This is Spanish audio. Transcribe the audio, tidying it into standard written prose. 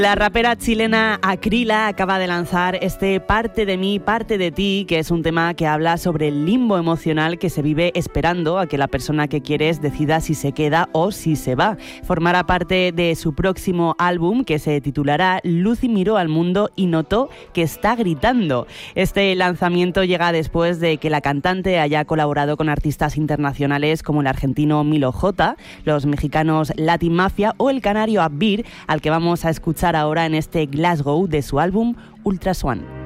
La rapera chilena Acrila acaba de lanzar este Parte de mí, parte de ti, que es un tema que habla sobre el limbo emocional que se vive esperando a que la persona que quieres decida si se queda o si se va. Formará parte de su próximo álbum, que se titulará Lucy miró al mundo y notó que está gritando. Este lanzamiento llega después de que la cantante haya colaborado con artistas internacionales como el argentino Milo J, los mexicanos Latin Mafia o el canario Abbir, al que vamos a escuchar ahora en este Glasgow de su álbum Ultra Swan.